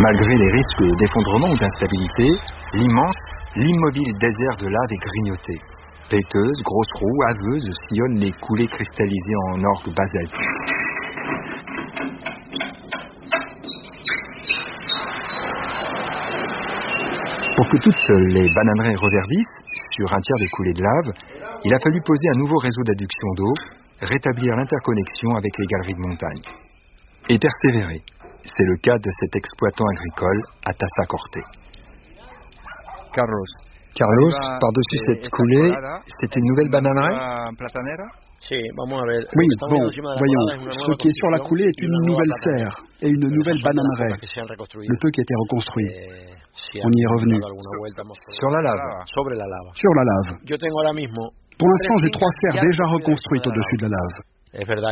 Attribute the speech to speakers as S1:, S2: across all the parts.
S1: Malgré les risques d'effondrement ou d'instabilité, l'immobile désert de lave est grignoté. Péteuses, grosses roues, aveuses sillonnent les coulées cristallisées en orgue basaltique. Pour que toutes les bananeraies reverdissent, sur un tiers des coulées de lave, il a fallu poser un nouveau réseau d'adduction d'eau, rétablir l'interconnexion avec les galeries de montagne. Et persévérer. C'est le cas de cet exploitant agricole à Tazacorte. Carlos, par-dessus cette coulée, c'est une nouvelle bananeraie?
S2: Oui, bon, voyons, ce qui est sur la coulée est une nouvelle serre et une nouvelle bananeraie, le peu qui a été reconstruit. On y est revenu.
S1: Sur la lave.
S2: Sur la lave. Pour l'instant, j'ai 3 serres déjà reconstruites au-dessus de la lave. C'est vrai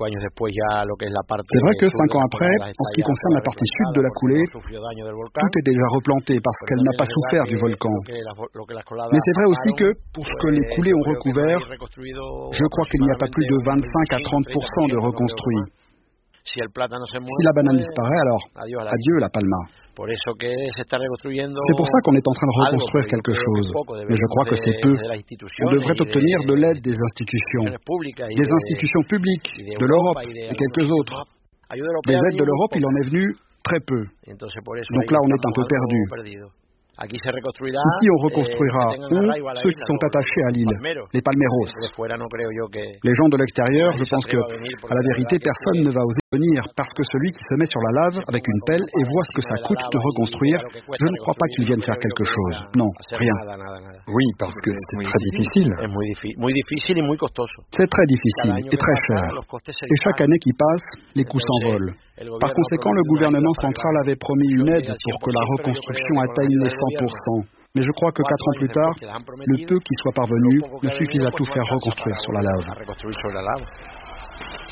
S2: que 5 ans après, en ce qui concerne la partie sud de la coulée, tout est déjà replanté parce qu'elle n'a pas souffert du volcan. Mais c'est vrai aussi que, pour ce que les coulées ont recouvert, je crois qu'il n'y a pas plus de 25 à 30% de reconstruit. Si la banane disparaît, alors adieu la palma. C'est pour ça qu'on est en train de reconstruire quelque chose, mais je crois que c'est peu. On devrait obtenir de l'aide des institutions publiques, de l'Europe et quelques autres. Des aides de l'Europe, il en est venu très peu. Donc là, on est un peu perdu. Ici, on reconstruira ceux qui sont attachés à l'île, les palmeros. Les gens de l'extérieur, je pense que, à la vérité, personne ne va oser venir parce que celui qui se met sur la lave avec une pelle et voit ce que ça coûte de reconstruire, je ne crois pas qu'il vienne faire quelque chose. Non, rien.
S1: Oui, parce que c'est très difficile.
S2: C'est très difficile et très cher. Et chaque année qui passe, les coûts s'envolent. Par conséquent, le gouvernement central avait promis une aide pour que la reconstruction atteigne les 100%. Mais je crois que 4 ans plus tard, le peu qui soit parvenu ne suffit à tout faire reconstruire sur la lave.